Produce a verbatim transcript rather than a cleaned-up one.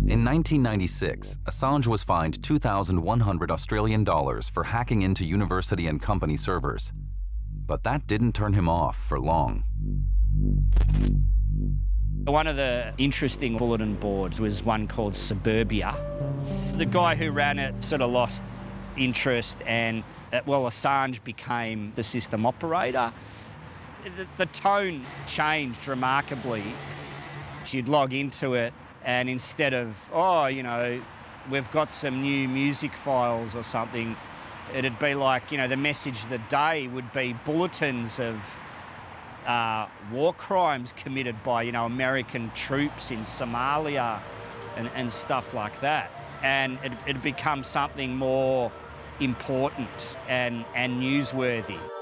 In nineteen ninety-six, Assange was fined two thousand one hundred Australian dollars for hacking into university and company servers. But that didn't turn him off for long. One of the interesting bulletin boards was one called Suburbia. The guy who ran it sort of lost interest and, uh, well, Assange became the system operator. The, the tone changed remarkably. You'd log into it and instead of, oh, you know, we've got some new music files or something, it'd be like, you know, the message of the day would be bulletins of uh, war crimes committed by, you know, American troops in Somalia and, and stuff like that. And it, it'd become something more important and, and newsworthy.